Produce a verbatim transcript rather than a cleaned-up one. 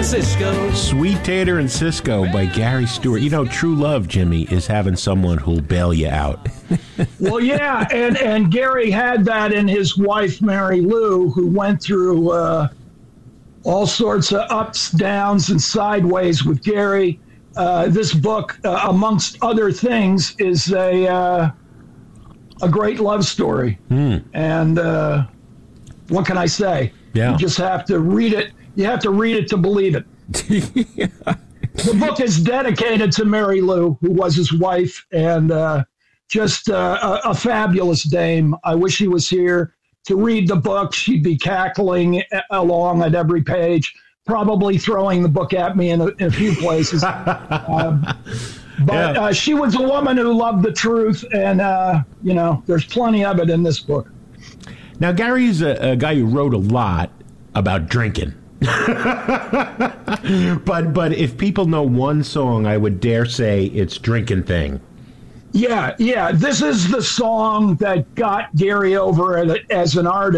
Cisco. Sweet Tater and Cisco by Gary Stewart. You know, true love, Jimmy, is having someone who'll bail you out. Well, yeah, and, and Gary had that in his wife, Mary Lou, who went through uh, all sorts of ups, downs, and sideways with Gary. Uh, this book, uh, amongst other things, is a uh, a great love story. Mm. And uh, what can I say? Yeah. You just have to read it. You have to read it to believe it. Yeah. The book is dedicated to Mary Lou, who was his wife, and uh, just uh, a, a fabulous dame. I wish she was here to read the book. She'd be cackling along at every page, probably throwing the book at me in a, in a few places. uh, but Yeah. uh, she was a woman who loved the truth, and, uh, you know, there's plenty of it in this book. Now, Gary's a, a guy who wrote a lot about drinking. but but if people know one song, I would dare say it's Drinking Thing. Yeah, yeah. This is the song that got Gary over as an artist.